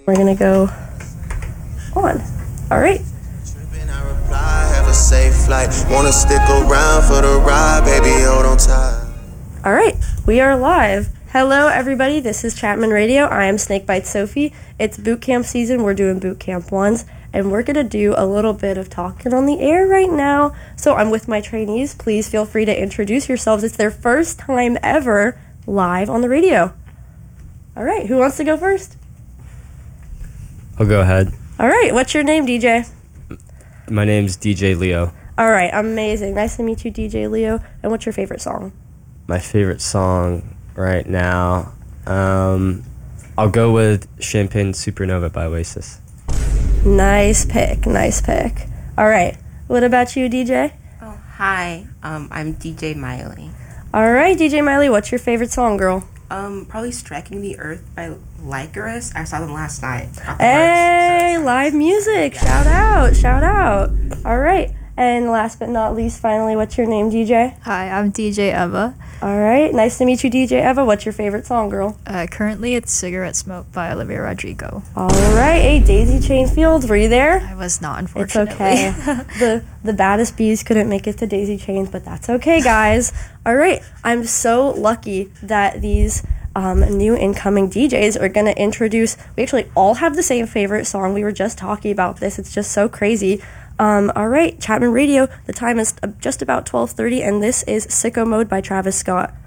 We're gonna go on. All right. Have a safe flight. Wanna stick around for the ride, baby, hold on tight. All right, we are live. Hello, everybody. This is Chapman Radio. I am Snakebite Sophie. It's boot camp season. We're doing boot camp ones, and we're gonna do a little bit of talking on the air right now. So I'm with my trainees. Please feel free to introduce yourselves. It's their first time ever live on the radio. All right, who wants to go first? I'll go ahead. All right, what's your name, DJ? My name's DJ Leo. All right, amazing. Nice to meet you, DJ Leo. And what's your favorite song? My favorite song right now, I'll go with Champagne Supernova by Oasis. Nice pick, nice pick. All right, what about you, DJ? Oh, hi. I'm DJ Miley. All right, DJ Miley, what's your favorite song, girl? Probably Striking the Earth by Lycoris. I saw them last night. Hey, live music. Shout out, shout out. All right, and last but not least, finally, what's your name, DJ? Hi, I'm DJ Eva. All right, nice to meet you, DJ Eva. What's your favorite song, girl? Currently, it's Cigarette Smoke by Olivia Rodrigo. All right, hey, Daisy Chain Fields, were you there? I was not, It's unfortunately. okay. The baddest bees couldn't make it to Daisy Chains, but that's okay, guys. All right, I'm so lucky that these new incoming DJs are going to introduce. We actually all have the same favorite song. We were just talking about this. It's just so crazy. All right, Chapman Radio. The time is just about 12:30, and this is Sicko Mode by Travis Scott.